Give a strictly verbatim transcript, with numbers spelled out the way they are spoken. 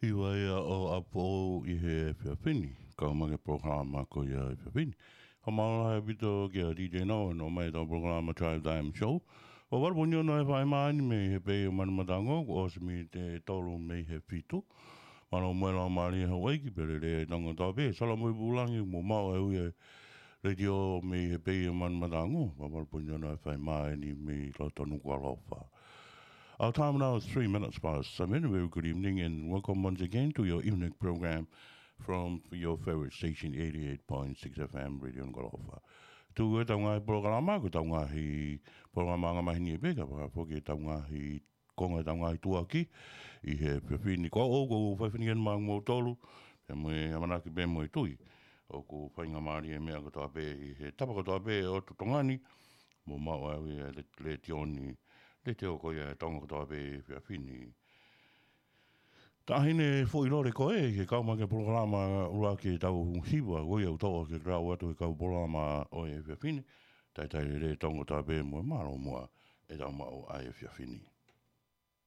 Hiwaia o apo I he whiawhini, ka mange programa ko ia e whiawhini. Ka maola e bito ki a D J Noah no mai tau programa Drive Time Show. O warpuni ono e whai maani me he pei o manamatango, ko o mi te tolu me he whitu. Mano mwela o maari e Hawaii ki pere re tango tau pe, sala mui pulangi mo mao e ui e radio me he pei o manamatango. Wa warpuni ono e whai maani me lo tonu kua lofa. Our time now is three minutes past seven. Very good evening and welcome once again to your evening program from your favorite station, eighty-eight point six F M, Radio Ngolofa. Tu e taunga programa, ko taunga hi programa ngā mahini e peka, pa poke taunga hi konga taunga hi tuaki, I he whiwhini ko o ko whiwhini en maang mō tolu, pe mwe amanaki pe mwe tui, o ko whainga maari e mea ko toa pe, I he tapa ko toa pe o tutongani, mō mau au e le, le tioni, le te o koia tonga kotoa pe whiawhini. Tāhine fo I lore koe, ke kaumake programa ura ke tau hiwa, goia utoa ke grau atu e kau programa o e whiawhini, tai tai re tonga kotoa pe mua maro mua e tau mau a e whiawhini.